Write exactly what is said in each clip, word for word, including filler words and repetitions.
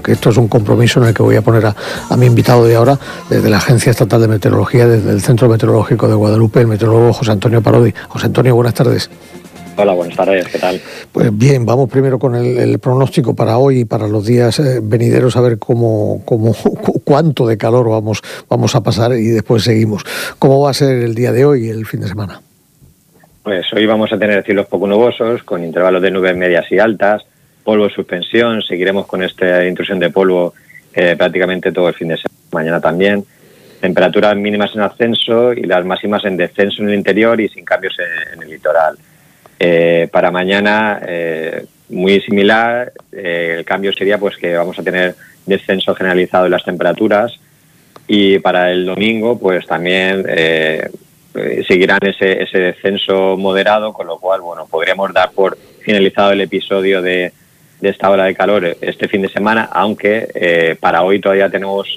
porque esto es un compromiso en el que voy a poner a, a mi invitado de ahora, desde la Agencia Estatal de Meteorología, desde el Centro Meteorológico de Guadalupe, el meteorólogo José Antonio Parodi. José Antonio, buenas tardes. Hola, buenas tardes, ¿qué tal? Pues bien, vamos primero con el, el pronóstico para hoy y para los días eh, venideros, a ver cómo, cómo, cu- cuánto de calor vamos, vamos a pasar y después seguimos. ¿Cómo va a ser el día de hoy y el fin de semana? Pues hoy vamos a tener cielos poco nubosos, con intervalos de nubes medias y altas, polvo en suspensión, seguiremos con esta intrusión de polvo eh, prácticamente todo el fin de semana, mañana también. Temperaturas mínimas en ascenso y las máximas en descenso en el interior y sin cambios en, en el litoral. Eh, para mañana, eh, muy similar, eh, el cambio sería pues que vamos a tener descenso generalizado en las temperaturas y para el domingo pues también eh, eh, seguirán ese, ese descenso moderado, con lo cual bueno podríamos dar por finalizado el episodio de, de esta ola de calor este fin de semana, aunque eh, para hoy todavía tenemos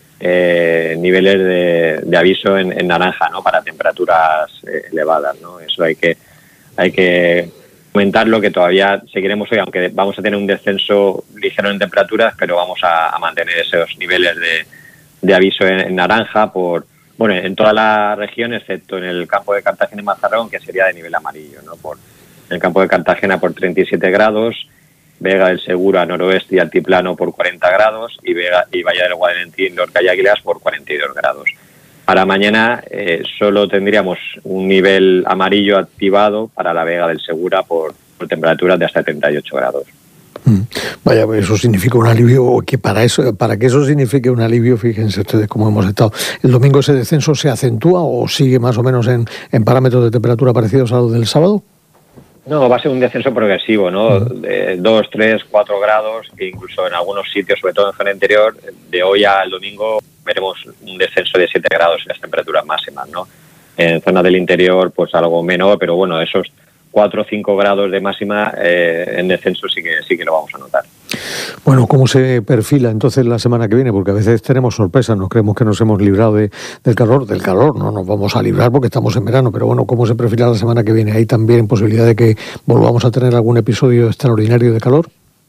eh, niveles de, de aviso en, en naranja, ¿no? Para temperaturas eh, elevadas, ¿no? Eso hay que Hay que comentarlo, que todavía seguiremos hoy, aunque vamos a tener un descenso ligero en temperaturas, pero vamos a, a mantener esos niveles de, de aviso en, en naranja por bueno en toda la región, excepto en el campo de Cartagena y Mazarrón, que sería de nivel amarillo, ¿no? Por el campo de Cartagena por treinta y siete grados, Vega del Segura, noroeste y altiplano por cuarenta grados, y Vega y Valle del Guadalentín, Lorca y Águilas por cuarenta y dos grados. Para mañana eh, solo tendríamos un nivel amarillo activado para la Vega del Segura por, por temperaturas de hasta setenta y ocho grados. Mm. Vaya, eso significa un alivio, que para eso, para que eso signifique un alivio, fíjense ustedes cómo hemos estado. ¿El domingo ese descenso se acentúa o sigue más o menos en, en parámetros de temperatura parecidos a los del sábado? No, va a ser un descenso progresivo, ¿no? De dos, tres, cuatro grados, e incluso en algunos sitios, sobre todo en zona interior, de hoy al domingo veremos un descenso de siete grados en las temperaturas máximas, ¿no? En zona del interior, pues algo menor, pero bueno, esos cuatro o cinco grados de máxima eh, en descenso sí que sí que lo vamos a notar. Bueno, ¿cómo se perfila entonces la semana que viene? Porque a veces tenemos sorpresas, nos creemos que nos hemos librado de, del calor. Del calor no nos vamos a librar porque estamos en verano, pero bueno, ¿cómo se perfila la semana que viene? ¿Hay también posibilidad de que volvamos a tener algún episodio extraordinario de calor?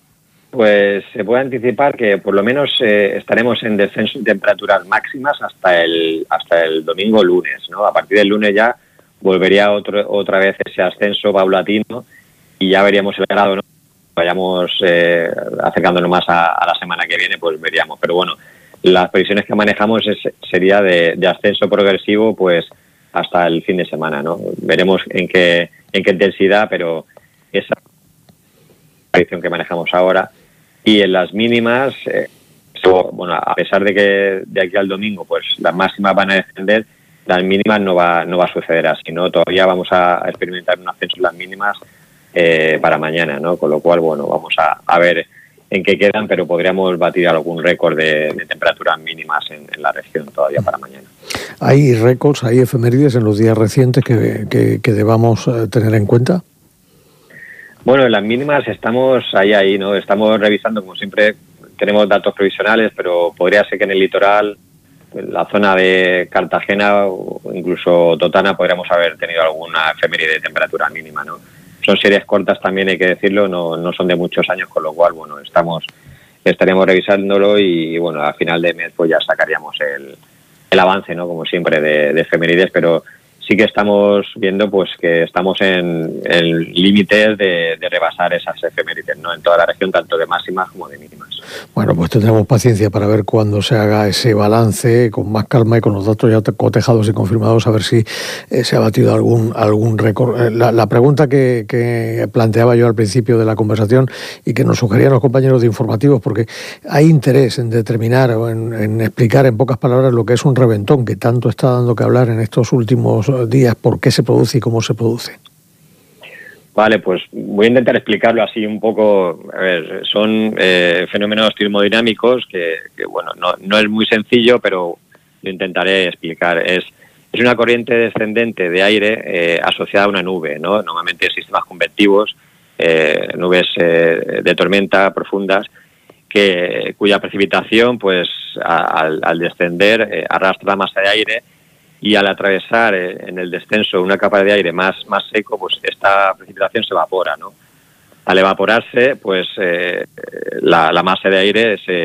Pues se puede anticipar que por lo menos eh, estaremos en descenso de temperaturas máximas hasta el hasta el domingo lunes, ¿no? A partir del lunes ya volvería otro, otra vez ese ascenso paulatino y ya veríamos el grado, ¿no? Vayamos eh, acercándonos más a, a la semana que viene, pues veríamos. Pero bueno, las previsiones que manejamos es, sería de, de ascenso progresivo pues hasta el fin de semana, ¿no? Veremos en qué en qué intensidad, pero esa predicción que manejamos ahora. Y en las mínimas, eh, eso, bueno, a pesar de que de aquí al domingo pues las máximas van a descender, las mínimas no va no va a suceder así, ¿no? Todavía vamos a experimentar un ascenso en las mínimas eh, para mañana, ¿no? Con lo cual, bueno, vamos a, a ver en qué quedan, pero podríamos batir algún récord de, de temperaturas mínimas en, en la región todavía para mañana. ¿Hay récords, hay efemérides en los días recientes que, que, que debamos tener en cuenta? Bueno, en las mínimas estamos ahí, ahí, ¿no? Estamos revisando, como siempre, tenemos datos provisionales, pero podría ser que en el litoral, en la zona de Cartagena o incluso Totana, podríamos haber tenido alguna efeméride de temperatura mínima, ¿no? Son series cortas también, hay que decirlo, no, no son de muchos años, con lo cual, bueno, estamos estaríamos revisándolo y, bueno, a final de mes pues ya sacaríamos el, el avance, ¿no? Como siempre, de, de efemérides, pero sí que estamos viendo pues que estamos en, en límites de, de rebasar esas efemérides, ¿no? En toda la región, tanto de máximas como de mínimas. Bueno, pues tendremos paciencia para ver cuándo se haga ese balance con más calma y con los datos ya cotejados y confirmados, a ver si eh, se ha batido algún algún récord. Eh, la, la pregunta que, que planteaba yo al principio de la conversación y que nos sugerían los compañeros de informativos, porque hay interés en determinar o en, en explicar en pocas palabras lo que es un reventón que tanto está dando que hablar en estos últimos días, por qué se produce y cómo se produce. Vale, pues voy a intentar explicarlo así un poco. A ver, son eh, fenómenos termodinámicos que, que bueno, no, no es muy sencillo, pero lo intentaré explicar. Es, es una corriente descendente de aire eh, asociada a una nube, ¿no? Normalmente sistemas convectivos, eh, nubes eh, de tormenta profundas, que cuya precipitación, pues a, al, al descender, eh, arrastra la masa de aire. Y al atravesar eh, en el descenso una capa de aire más, más seco, pues esta precipitación se evapora, ¿no? Al evaporarse, pues eh, la, la masa de aire se